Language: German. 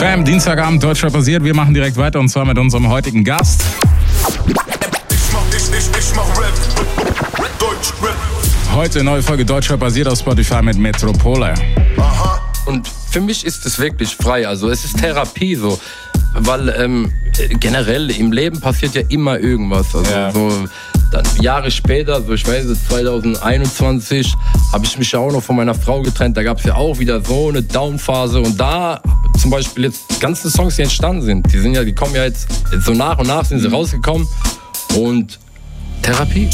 Fam, Dienstagabend, Deutschrap basiert. Wir machen direkt weiter und zwar mit unserem heutigen Gast. Ich mach Rap. Deutschrap. Heute neue Folge Deutschrap basiert auf Spotify mit Metropole. Aha. Und für mich ist es wirklich frei, also es ist Therapie so, weil generell im Leben passiert ja immer irgendwas, also so dann Jahre später, so ich weiß 2021, habe ich mich ja auch noch von meiner Frau getrennt, da gab es ja auch wieder so eine Downphase und da zum Beispiel jetzt die ganzen Songs, die entstanden sind, die kommen ja jetzt so nach und nach sind sie rausgekommen und Therapie.